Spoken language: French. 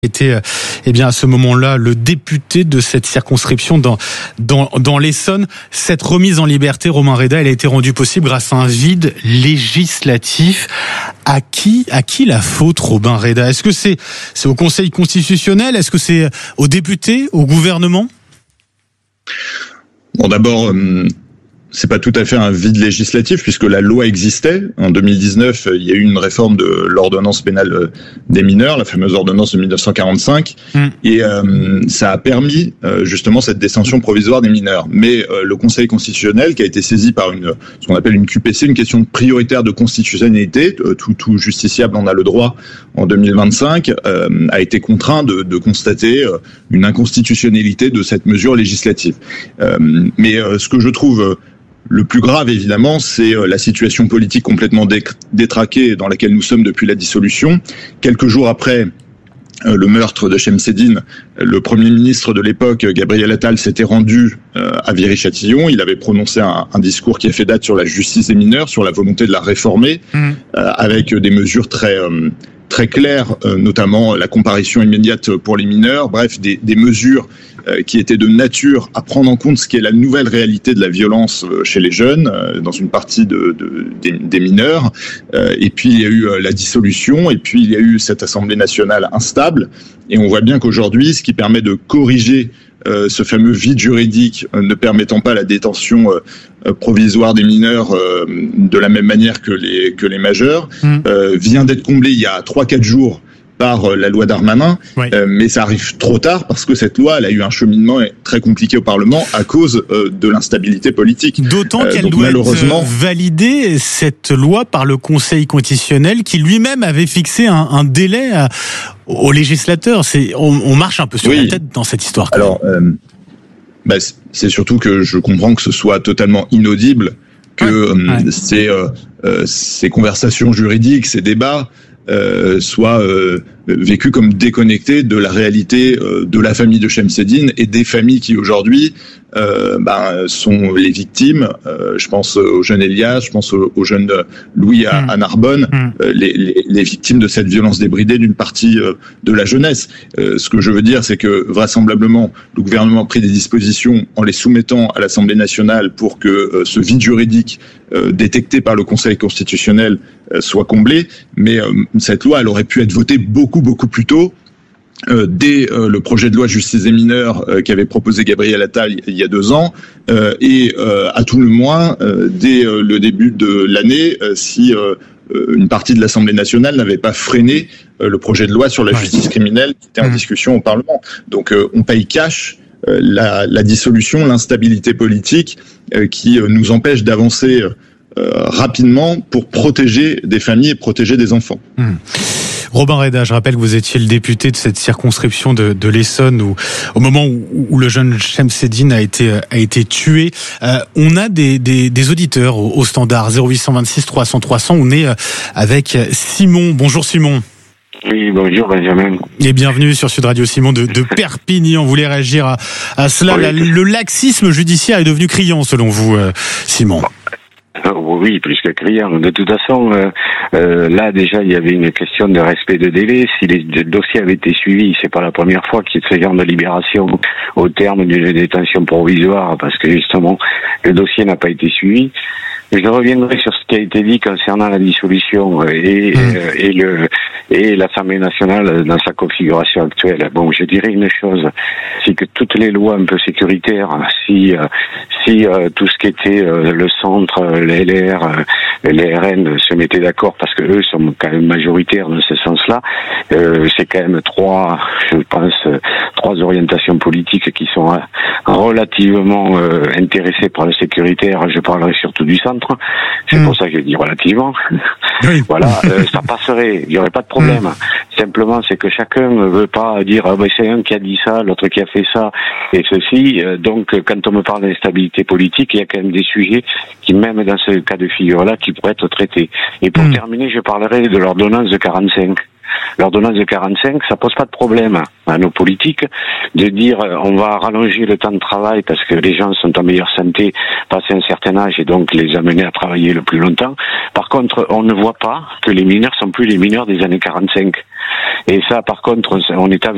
Était à ce moment-là le député de cette circonscription dans l'Essonne. Cette remise en liberté, Romain Reda, elle a été rendue possible grâce à un vide législatif. À qui la faute, Romain Reda? Est-ce que c'est au Conseil constitutionnel? Est-ce que c'est aux députés, au gouvernement? Bon, d'abord, c'est pas tout à fait un vide législatif puisque la loi existait. En 2019, il y a eu une réforme de l'ordonnance pénale des mineurs, la fameuse ordonnance de 1945, et ça a permis justement cette détention provisoire des mineurs. Mais le Conseil constitutionnel, qui a été saisi par ce qu'on appelle une QPC, une question prioritaire de constitutionnalité, tout justiciable en a le droit en 2025, a été contraint de constater une inconstitutionnalité de cette mesure législative. Mais ce que je trouve le plus grave, évidemment, c'est la situation politique complètement détraquée dans laquelle nous sommes depuis la dissolution. Quelques jours après le meurtre de Chemseddine, le Premier ministre de l'époque, Gabriel Attal, s'était rendu à Viry-Châtillon. Il avait prononcé un discours qui a fait date sur la justice des mineurs, sur la volonté de la réformer, avec des mesures très claires, notamment la comparution immédiate pour les mineurs, bref, des mesures qui étaient de nature à prendre en compte ce qui est la nouvelle réalité de la violence chez les jeunes, dans une partie des mineurs. Et puis il y a eu la dissolution, et puis il y a eu cette Assemblée nationale instable. Et on voit bien qu'aujourd'hui, ce qui permet de corriger ce fameux vide juridique ne permettant pas la détention provisoire des mineurs de la même manière que les majeurs, vient d'être comblé il y a 3-4 jours par la loi Darmanin, mais ça arrive trop tard parce que cette loi, elle a eu un cheminement très compliqué au Parlement à cause de l'instabilité politique. D'autant qu'elle doit être validée, cette loi, par le Conseil constitutionnel qui lui-même avait fixé un délai aux législateurs. On marche un peu sur la tête dans cette histoire. Alors, c'est surtout que je comprends que ce soit totalement inaudible, que ces conversations juridiques, ces débats, soit vécu comme déconnecté de la réalité de la famille de Chemseddine et des familles qui aujourd'hui sont les victimes. Je pense au jeune Elias, je pense au jeune Louis à Narbonne, les victimes de cette violence débridée d'une partie de la jeunesse. Ce que je veux dire, c'est que vraisemblablement le gouvernement a pris des dispositions en les soumettant à l'Assemblée nationale pour que ce vide juridique détecté par le Conseil constitutionnel soit comblé, mais cette loi, elle aurait pu être votée beaucoup plus tôt, dès le projet de loi justice des mineurs qu'avait proposé Gabriel Attal il y a 2 ans, et à tout le moins dès le début de l'année, si une partie de l'Assemblée nationale n'avait pas freiné le projet de loi sur la justice criminelle qui était en discussion au Parlement. Donc on paye cash la dissolution, l'instabilité politique qui nous empêche d'avancer rapidement pour protéger des familles et protéger des enfants. Romain Reda, je rappelle que vous étiez le député de cette circonscription de l'Essonne au moment où le jeune Chemseddine a été tué. On a des auditeurs au standard 0826 300 300. On est avec Simon. Bonjour Simon. Oui, bonjour Benjamin. Et bienvenue sur Sud Radio. Simon de Perpignan. On voulait réagir à cela. Oui. Le laxisme judiciaire est devenu criant selon vous, Simon. Oui, plus que criant. De toute façon, là déjà il y avait une question de respect de délai. Si les dossiers avaient été suivis, c'est pas la première fois qu'il y a ce genre de libération au terme d'une détention provisoire, parce que justement le dossier n'a pas été suivi. Je reviendrai sur ce qui a été dit concernant la dissolution et l'Assemblée nationale dans sa configuration actuelle. Bon, je dirais une chose, c'est que toutes les lois un peu sécuritaires, si tout ce qui était le centre, les LR, les RN se mettaient d'accord, parce que eux sont quand même majoritaires dans ce sens-là, c'est quand même trois orientations politiques qui sont relativement intéressées par le sécuritaire. Je parlerai surtout du centre. C'est pour ça que je dis relativement. Oui. Voilà, ça passerait, il n'y aurait pas de problème. Simplement, c'est que chacun ne veut pas dire c'est un qui a dit ça, l'autre qui a fait ça, et ceci. Donc, quand on me parle d'instabilité politique, il y a quand même des sujets qui, même dans ce cas de figure-là, qui pourraient être traités. Et pour terminer, je parlerai de l'ordonnance de 45. L'ordonnance de 45, ça pose pas de problème à nos politiques de dire on va rallonger le temps de travail parce que les gens sont en meilleure santé passé un certain âge et donc les amener à travailler le plus longtemps. Par contre, on ne voit pas que les mineurs sont plus les mineurs des années 45. Et ça, par contre, on est